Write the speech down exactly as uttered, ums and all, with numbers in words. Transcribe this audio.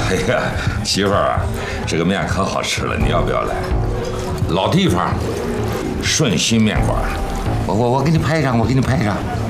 哎呀，媳妇儿啊，这个面可好吃了，你要不要来？老地方，顺心面馆，我我我给你拍一张，我给你拍一张。